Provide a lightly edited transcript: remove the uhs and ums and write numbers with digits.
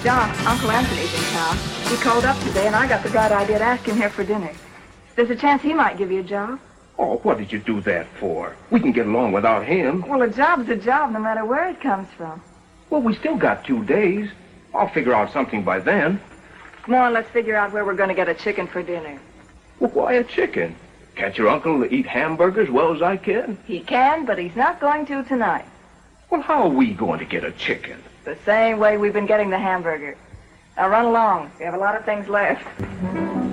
John, Uncle Anthony's in town. He called up today, and I got the bright idea to ask him here for dinner. There's a chance he might give you a job. Oh, what did you do that for? We can get along without him. Well, a job's a job, no matter where it comes from. Well, we still got 2 days. I'll figure out something by then. Come on, let's figure out where we're going to get a chicken for dinner. Well, why a chicken? Can't your uncle eat hamburgers as well as I can? He can, but he's not going to tonight. Well, how are we going to get a chicken? The same way we've been getting the hamburger. Now run along. We have a lot of things left.